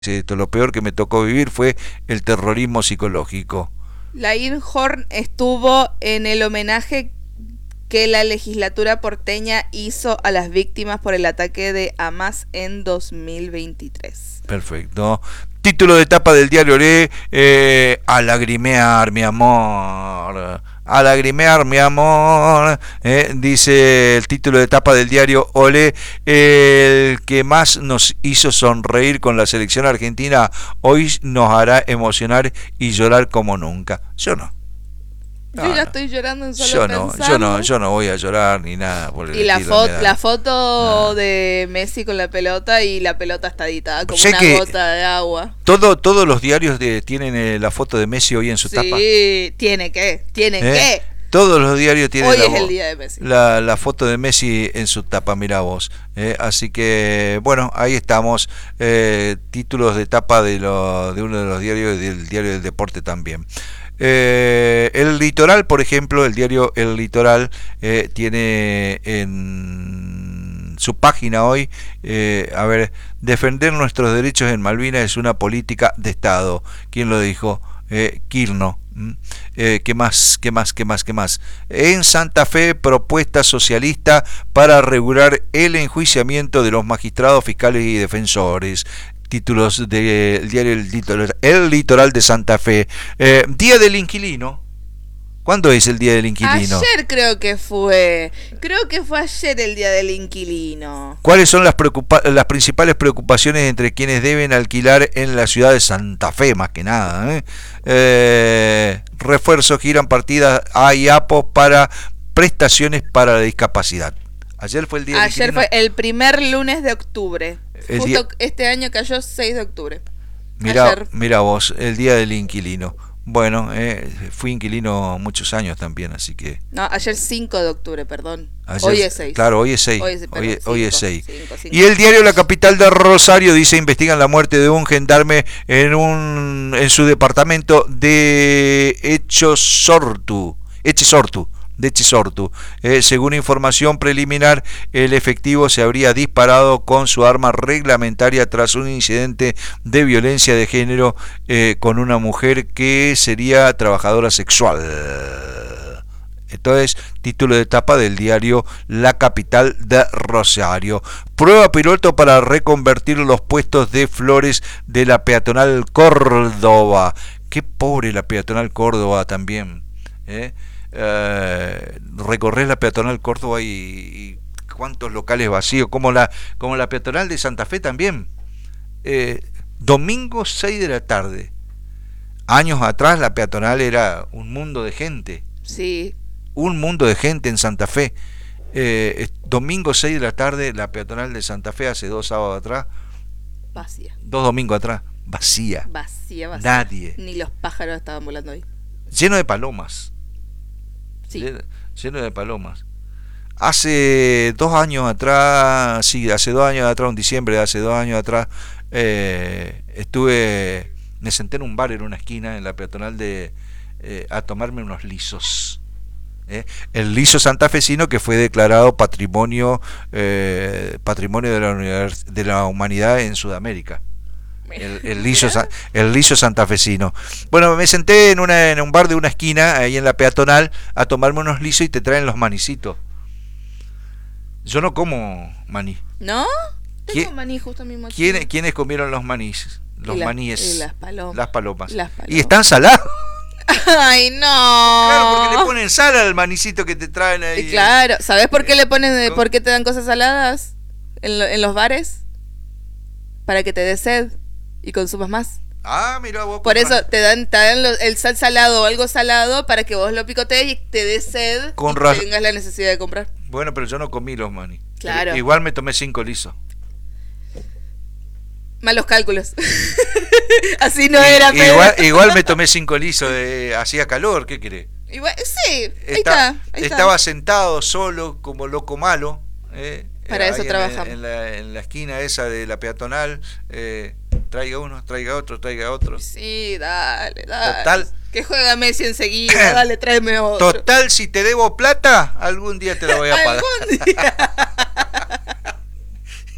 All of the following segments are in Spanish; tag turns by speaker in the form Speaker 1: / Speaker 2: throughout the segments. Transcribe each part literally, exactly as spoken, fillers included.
Speaker 1: Esto, lo peor que me tocó vivir fue el terrorismo psicológico.
Speaker 2: La Einhorn estuvo en el homenaje que la legislatura porteña hizo a las víctimas por el ataque de Hamas en dos mil veintitrés.
Speaker 1: Perfecto. Título de tapa del diario Olé, eh, a lagrimear, mi amor. A lagrimear, mi amor. Eh, dice el título de tapa del diario Olé, el que más nos hizo sonreír con la selección argentina, hoy nos hará emocionar y llorar como nunca. Yo no.
Speaker 2: Yo
Speaker 1: No,
Speaker 2: ya
Speaker 1: no.
Speaker 2: estoy llorando en solo
Speaker 1: Yo no,
Speaker 2: pensarlo.
Speaker 1: yo no, yo no voy a llorar ni nada por el
Speaker 2: Y la,
Speaker 1: estilo,
Speaker 2: fo-
Speaker 1: me da-
Speaker 2: la foto
Speaker 1: Ah.
Speaker 2: de Messi con la pelota y la pelota está editada como
Speaker 1: Sé
Speaker 2: una
Speaker 1: que
Speaker 2: gota de agua.
Speaker 1: Todo, todos los diarios de, tienen eh, la foto de Messi hoy en su tapa.
Speaker 2: Sí, tiene que, tienen
Speaker 1: ¿Eh?
Speaker 2: que.
Speaker 1: Todos los diarios tienen
Speaker 2: Hoy
Speaker 1: la,
Speaker 2: es el
Speaker 1: vo-
Speaker 2: día de Messi.
Speaker 1: la, la foto de Messi en su tapa, mira vos. ¿eh? Así que, bueno, ahí estamos. Eh, títulos de tapa de, lo, de uno de los diarios, del diario del deporte también. Eh, el Litoral, por ejemplo, el diario El Litoral eh, tiene en su página hoy, eh, a ver, defender nuestros derechos en Malvinas es una política de Estado. ¿Quién lo dijo? Eh, Kirchner. ¿Mm? Eh, ¿Qué más? ¿Qué más? ¿Qué más? ¿Qué más? En Santa Fe, propuesta socialista para regular el enjuiciamiento de los magistrados, fiscales y defensores. Títulos del diario El Litoral, El Litoral de Santa Fe. Eh, Día del Inquilino. ¿Cuándo es el Día del Inquilino?
Speaker 2: Ayer creo que fue. Creo que fue ayer el día del inquilino.
Speaker 1: ¿Cuáles son las, preocupa- las principales preocupaciones entre quienes deben alquilar en la ciudad de Santa Fe, más que nada? ¿eh? Eh, refuerzos, giran partidas A y APO para prestaciones para la discapacidad. Ayer fue el día del
Speaker 2: Ayer
Speaker 1: inquilino.
Speaker 2: fue el primer lunes de octubre.
Speaker 1: El
Speaker 2: Justo
Speaker 1: día-
Speaker 2: este año cayó seis de octubre.
Speaker 1: Mira,
Speaker 2: Ayer.
Speaker 1: mira vos, el día del inquilino. Bueno, eh, fui inquilino muchos años también, así que...
Speaker 2: No, ayer cinco de octubre, perdón.
Speaker 1: Ayer-
Speaker 2: Hoy es seis.
Speaker 1: Claro, hoy es seis.
Speaker 2: Hoy es,
Speaker 1: Hoy,
Speaker 2: perdón,
Speaker 1: es- hoy es
Speaker 2: cinco,
Speaker 1: seis.
Speaker 2: cinco, cinco.
Speaker 1: Y el diario La Capital de Rosario dice: investigan la muerte de un gendarme en un en su departamento de Echesortu, Echesortu, de Echesortu. Eh, según información preliminar, el efectivo se habría disparado con su arma reglamentaria tras un incidente de violencia de género eh, con una mujer que sería trabajadora sexual. Entonces, título de tapa del diario La Capital de Rosario. Prueba piloto para reconvertir los puestos de flores de la peatonal Córdoba. Qué pobre la peatonal Córdoba también. ¿eh? Eh, recorres la peatonal Córdoba y, y cuántos locales vacíos. Como la, como la peatonal de Santa Fe también. Eh, domingo seis de la tarde. Años atrás la peatonal era un mundo de gente.
Speaker 2: Sí.
Speaker 1: Un mundo de gente en Santa Fe. Eh, domingo seis de la tarde, la peatonal de Santa Fe, hace dos sábados atrás,
Speaker 2: Vacía.
Speaker 1: dos domingos atrás, vacía.
Speaker 2: Vacía, vacía.
Speaker 1: Nadie.
Speaker 2: Ni los pájaros estaban volando ahí.
Speaker 1: Lleno de palomas.
Speaker 2: Sí.
Speaker 1: Lleno, lleno de palomas. Hace dos años atrás, sí, hace dos años atrás, en diciembre de hace dos años atrás, eh, estuve, me senté en un bar en una esquina, en la peatonal de, eh, a tomarme unos lisos. ¿eh? El liso santafesino que fue declarado patrimonio eh, patrimonio de la, univers- de la humanidad en Sudamérica. El, el, liso, sa- el liso santafesino. Bueno, me senté en, una, en un bar de una esquina, ahí en la peatonal, a tomarme unos lisos y te traen los manicitos. Yo no como maní.
Speaker 2: ¿No?
Speaker 1: ¿Quién-
Speaker 2: Tengo maní justo mismo aquí.
Speaker 1: ¿Quién, ¿Quiénes comieron los manís? Los
Speaker 2: Y la-
Speaker 1: maníes.
Speaker 2: y las palomas.
Speaker 1: Las palomas.
Speaker 2: Las palomas.
Speaker 1: Y están salados.
Speaker 2: Ay, no.
Speaker 1: Claro, porque le ponen sal al manicito que te traen ahí.
Speaker 2: Y claro, ¿sabes por qué le ponen, de-
Speaker 1: ¿Con-
Speaker 2: por qué te dan cosas saladas en, lo- en los bares? Para que te dé sed y consumas más.
Speaker 1: Ah, mira vos.
Speaker 2: Por
Speaker 1: con
Speaker 2: eso
Speaker 1: ra-
Speaker 2: te dan, te dan lo- el sal salado o algo salado para que vos lo picotees y te dé sed
Speaker 1: Con
Speaker 2: y
Speaker 1: raz-
Speaker 2: tengas la necesidad de comprar.
Speaker 1: Bueno, pero yo no comí los maní.
Speaker 2: Claro.
Speaker 1: Pero igual me tomé cinco lisos.
Speaker 2: Malos cálculos. Así no era,
Speaker 1: I-
Speaker 2: pero...
Speaker 1: igual, igual me tomé cinco lisos. eh, hacía calor, ¿qué querés?
Speaker 2: Igual- sí, ahí
Speaker 1: Está-
Speaker 2: está. Ahí está.
Speaker 1: estaba sentado solo como loco malo. eh,
Speaker 2: Para
Speaker 1: ahí
Speaker 2: eso
Speaker 1: en la-
Speaker 2: trabajamos.
Speaker 1: En la, en la esquina esa de la peatonal. eh, traiga uno, traiga otro, traiga otro.
Speaker 2: Sí, dale, dale.
Speaker 1: Total.
Speaker 2: Que juega Messi enseguida, dale, tráeme otro.
Speaker 1: Total, si te debo plata, algún día te la voy a pagar.
Speaker 2: Algún día.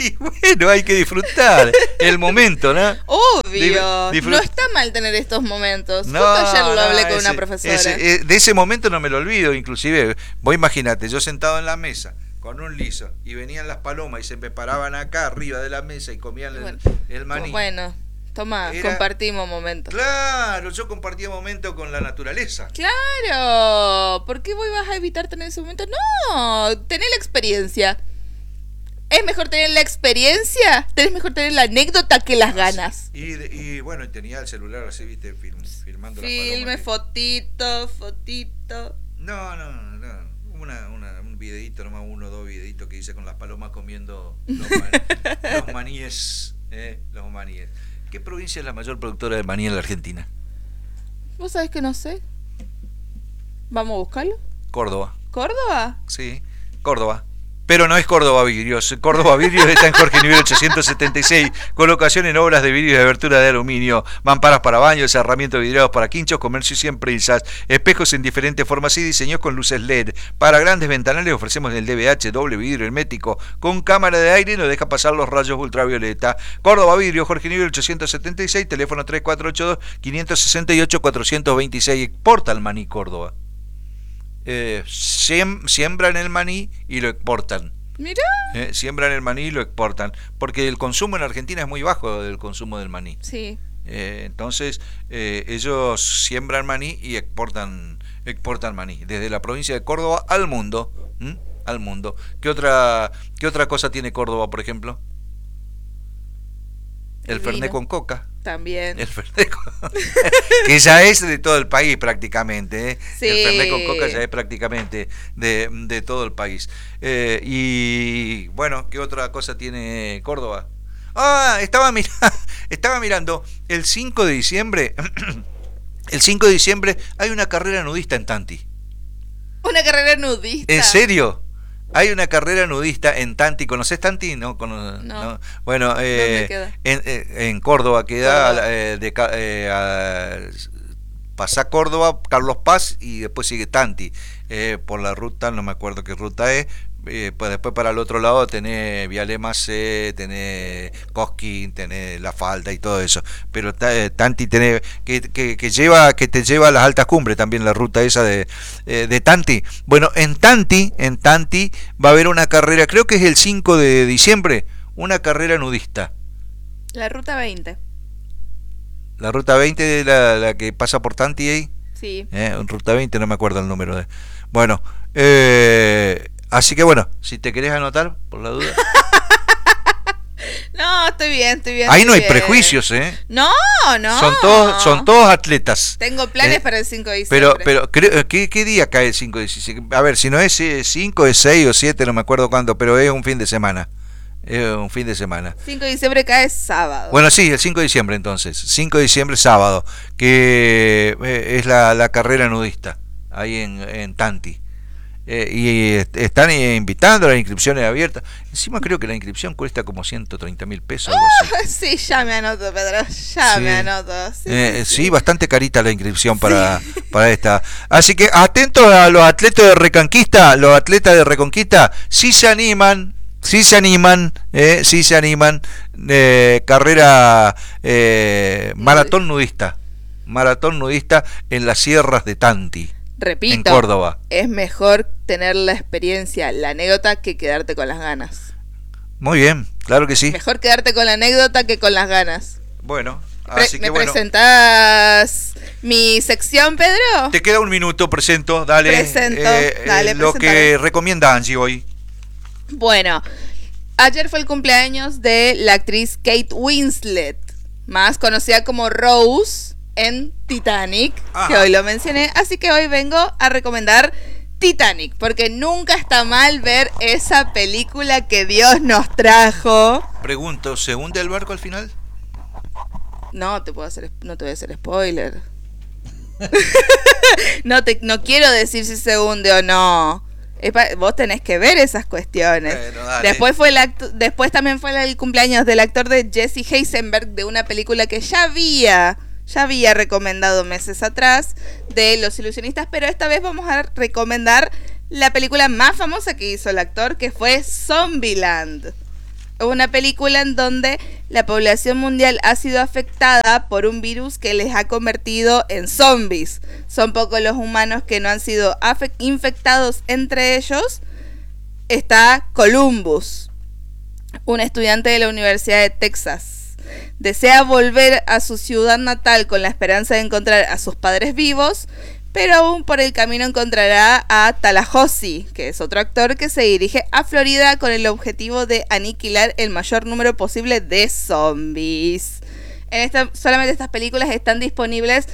Speaker 1: Y bueno, hay que disfrutar el momento, ¿no?
Speaker 2: Obvio,
Speaker 1: Dif-
Speaker 2: no está mal tener estos momentos.
Speaker 1: No,
Speaker 2: Justo ayer lo
Speaker 1: no,
Speaker 2: hablé con
Speaker 1: ese-
Speaker 2: una profesora.
Speaker 1: ese- eh, de ese momento no me lo olvido, inclusive. Vos imagínate, yo sentado en la mesa con un liso y venían las palomas y se me paraban acá arriba de la mesa y comían el,
Speaker 2: Bueno,
Speaker 1: el maní.
Speaker 2: Bueno, toma,
Speaker 1: Era-
Speaker 2: compartimos momentos.
Speaker 1: Claro, yo compartía momentos con la naturaleza.
Speaker 2: Claro, ¿por qué vos vas a evitar tener ese momento? No, tener la experiencia. Es mejor tener la experiencia, es mejor tener la anécdota que las ganas.
Speaker 1: Y, y bueno, tenía el celular así, viste, film- filmando las
Speaker 2: Filme,
Speaker 1: palomas.
Speaker 2: fotito, fotito.
Speaker 1: No, no, no. Una, una, un videíto, nomás uno o dos videitos que hice con las palomas comiendo los, man- los maníes. Eh, los maníes. ¿Qué provincia es la mayor productora de maní en la Argentina?
Speaker 2: ¿Vos sabés que no sé? ¿Vamos a buscarlo?
Speaker 1: Córdoba.
Speaker 2: ¿Córdoba?
Speaker 1: Sí, Córdoba. Pero no es Córdoba Vidrios. Córdoba Vidrios está en Jorge Nivel ochocientos setenta y seis. Colocación en obras de vidrio y de abertura de aluminio. Mamparas para baños, cerramientos vidriados para quinchos, comercio y cien prensas. Espejos en diferentes formas y diseños con luces L E D. Para grandes ventanales ofrecemos el D V H, doble vidrio hermético. Con cámara de aire y no deja pasar los rayos ultravioleta. Córdoba Vidrio, Jorge Nivel ochocientos setenta y seis. Teléfono tres cuatro ocho dos, cinco seis ocho, cuatro dos seis. Exporta el maní Córdoba. Eh, siem- siembran el maní y lo exportan.
Speaker 2: Mirá.
Speaker 1: Eh, siembran el maní y lo exportan. Porque el consumo en Argentina es muy bajo del consumo del maní.
Speaker 2: Sí.
Speaker 1: Eh, entonces, eh, ellos siembran maní y exportan, exportan maní. Desde la provincia de Córdoba al mundo. ¿Mm? Al mundo. ¿Qué otra, qué otra cosa tiene Córdoba, por ejemplo? El,
Speaker 2: El
Speaker 1: Fernet
Speaker 2: vino.
Speaker 1: con coca.
Speaker 2: También.
Speaker 1: El Fernet con... que ya es de todo el país prácticamente, ¿eh?
Speaker 2: Sí.
Speaker 1: El Fernet con coca ya es prácticamente de, de todo el país. Eh, y bueno, ¿qué otra cosa tiene Córdoba? Ah, estaba, mira... estaba mirando, el cinco de diciembre, el cinco de diciembre hay una carrera nudista en Tanti.
Speaker 2: Una carrera nudista.
Speaker 1: ¿En serio? Hay una carrera nudista en Tanti. ¿Conoces Tanti? No. Cono-
Speaker 2: No.
Speaker 1: no. Bueno, eh,
Speaker 2: ¿Dónde queda?
Speaker 1: En, eh, en Córdoba queda.
Speaker 2: Córdoba.
Speaker 1: eh, de, ca- eh, a- pasá Córdoba, Carlos Paz y después sigue Tanti. Eh, por la ruta, no me acuerdo qué ruta es. Eh, pues después para el otro lado tenés Viale Macé, tenés Cosquín, tenés La Falda y todo eso. Pero ta- eh, Tanti tenés, que, que, que lleva, que te lleva a las altas cumbres también la ruta esa de, eh, de Tanti. Bueno, en Tanti, en Tanti va a haber una carrera, creo que es el cinco de diciembre, una carrera nudista.
Speaker 2: La ruta veinte.
Speaker 1: La ruta veinte, la, la que pasa por Tanti ahí.
Speaker 2: Sí.
Speaker 1: Eh, ruta veinte, no me acuerdo el número de. Bueno, eh, así que bueno, si te querés anotar, por la duda.
Speaker 2: No, estoy bien, estoy bien.
Speaker 1: Ahí
Speaker 2: estoy
Speaker 1: no hay
Speaker 2: bien.
Speaker 1: prejuicios, ¿eh?
Speaker 2: No, no.
Speaker 1: Son todos, son todos atletas.
Speaker 2: Tengo planes
Speaker 1: Eh,
Speaker 2: para el cinco de
Speaker 1: Pero,
Speaker 2: diciembre.
Speaker 1: pero creo, ¿qué, ¿qué día cae el cinco de diciembre? A ver, si no es cinco, es seis o siete, no me acuerdo cuándo, pero es un fin de semana. Es un fin de semana.
Speaker 2: cinco de diciembre cae sábado.
Speaker 1: Bueno, sí, el cinco de diciembre entonces. cinco de diciembre, sábado, que eh, es la, la carrera nudista, ahí en, en Tanti. Eh, y est- están eh, invitando, las inscripciones abiertas. Encima creo que la inscripción cuesta como ciento treinta mil pesos, algo así.
Speaker 2: Sí, ya me anoto, Pedro. Ya
Speaker 1: Sí.
Speaker 2: me anoto. Sí,
Speaker 1: Eh,
Speaker 2: sí,
Speaker 1: sí,
Speaker 2: sí.
Speaker 1: bastante carita la inscripción para, para esta. Así que atentos a los atletas de Reconquista, los atletas de Reconquista, si se animan, si se animan, eh, si se animan, eh, carrera eh, maratón nudista, maratón nudista en las sierras de Tanti,
Speaker 2: Repito,
Speaker 1: en Córdoba.
Speaker 2: es mejor tener la experiencia, la anécdota, que quedarte con las ganas.
Speaker 1: Muy bien, claro que sí.
Speaker 2: Mejor quedarte con la anécdota que con las ganas.
Speaker 1: Bueno,
Speaker 2: Pre-
Speaker 1: así que
Speaker 2: ¿Me
Speaker 1: bueno.
Speaker 2: presentás mi sección, Pedro?
Speaker 1: Te queda un minuto, presento, dale.
Speaker 2: Presento,
Speaker 1: eh,
Speaker 2: dale,
Speaker 1: eh, lo que
Speaker 2: presentame.
Speaker 1: recomienda Angie hoy.
Speaker 2: Bueno, ayer fue el cumpleaños de la actriz Kate Winslet, más conocida como Rose en Titanic,
Speaker 1: Ajá.
Speaker 2: que hoy lo mencioné, así que hoy vengo a recomendar Titanic, porque nunca está mal ver esa película que Dios nos trajo.
Speaker 1: Pregunto, ¿se hunde el barco al final?
Speaker 2: No te puedo hacer, no te voy a hacer spoiler. no te, no quiero decir si se hunde o no. Es pa- vos tenés que ver esas cuestiones.
Speaker 1: Bueno, dale.
Speaker 2: Después fue el acto- después también fue el cumpleaños del actor de Jesse Eisenberg, de una película que ya había, ya había recomendado meses atrás, de Los Ilusionistas, pero esta vez vamos a recomendar la película más famosa que hizo el actor, que fue Zombieland. una película en donde la población mundial ha sido afectada por un virus que les ha convertido en zombies. Son pocos los humanos que no han sido infectados. Entre ellos está Columbus, un estudiante de la Universidad de Texas. Desea volver a su ciudad natal con la esperanza de encontrar a sus padres vivos, pero aún por el camino encontrará a Tallahassee, que es otro actor que se dirige a Florida con el objetivo de aniquilar el mayor número posible de zombies. En esta, solamente estas películas están disponibles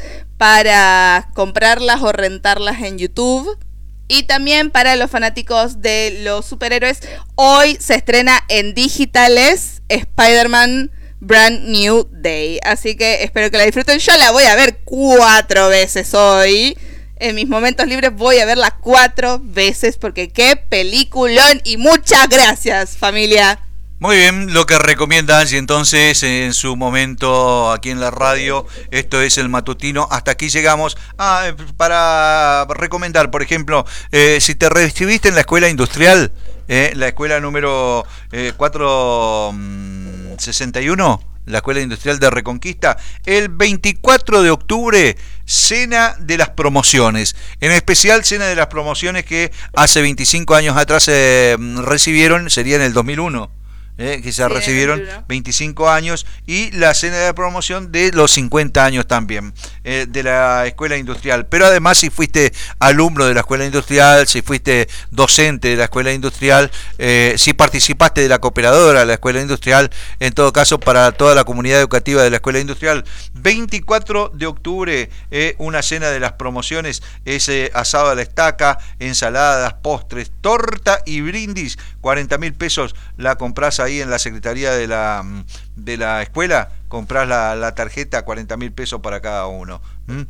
Speaker 2: para comprarlas o rentarlas en YouTube. Y también para los fanáticos de los superhéroes, hoy se estrena en digitales Spider-Man Brand New Day. Así que espero que la disfruten. Yo la voy a ver cuatro veces hoy. En mis momentos libres voy a verla cuatro veces porque qué peliculón. Y muchas gracias, familia.
Speaker 1: Muy bien, lo que recomienda Angie entonces en su momento aquí en la radio. Esto es el matutino. Hasta aquí llegamos. Ah, para recomendar, por ejemplo, eh, si te recibiste en la escuela industrial, eh, la escuela número eh, cuatrocientos sesenta y uno, la escuela industrial de Reconquista, el veinticuatro de octubre, cena de las promociones, en especial cena de las promociones que hace veinticinco años atrás eh, recibieron, sería en el dos mil uno. Eh, que se sí, recibieron veinticinco años, y la cena de promoción de los cincuenta años también eh, de la escuela industrial. Pero además, si fuiste alumno de la escuela industrial, si fuiste docente de la escuela industrial, eh, si participaste de la cooperadora de la escuela industrial, en todo caso para toda la comunidad educativa de la escuela industrial, veinticuatro de octubre, eh, una cena de las promociones, ese asado a la estaca, ensaladas, postres, torta y brindis, cuarenta mil pesos la compras ahí en la secretaría de la de la escuela, compras la, la tarjeta, cuarenta mil pesos para cada uno. ¿Mm?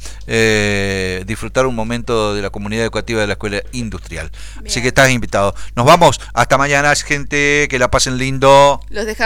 Speaker 1: Eh, disfrutar un momento de la comunidad educativa de la escuela industrial. Bien. Así que estás invitado. Nos vamos, hasta mañana, gente, que la pasen lindo.
Speaker 2: Los dejamos.